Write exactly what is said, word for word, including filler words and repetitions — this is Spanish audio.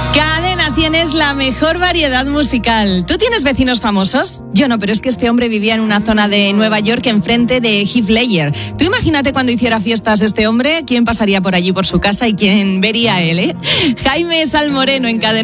Cadena tienes la mejor variedad musical. ¿Tú tienes vecinos famosos? Yo no, pero es que este hombre vivía en una zona de Nueva York enfrente de Heath Ledger. Tú imagínate cuando hiciera fiestas este hombre, quién pasaría por allí por su casa y quién vería a él, ¿eh? Jaime Salmoreno en Cadena.